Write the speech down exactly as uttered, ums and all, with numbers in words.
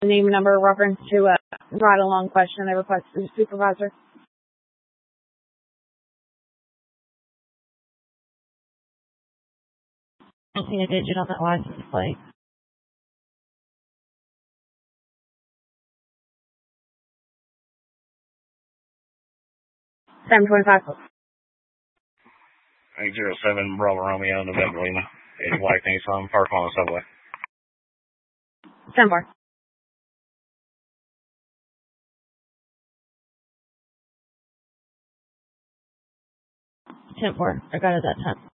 name number reference to a ride along question they requested the supervisor. I don't see a digit on that license plate. seven twenty-five. eight zero seven Bravo Romeo, November Lima. It's white Nissan, park on the subway. ten four. ten four. I got it that time.